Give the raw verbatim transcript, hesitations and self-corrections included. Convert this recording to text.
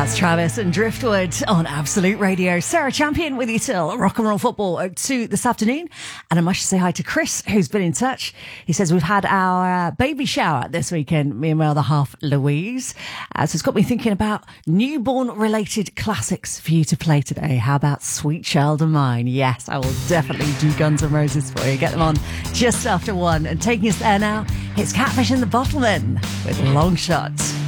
That's Travis and Driftwood on Absolute Radio. Sarah Champion with you till Rock and Roll Football at two this afternoon. And I must say hi to Chris, who's been in touch. He says we've had our uh, baby shower this weekend, me and my other half, Louise. Uh, so it's got me thinking about newborn-related classics for you to play today. How about Sweet Child of Mine? Yes, I will definitely do Guns N' Roses for you. Get them on just after one. And taking us there now, it's Catfish and the Bottlemen with Long Shot.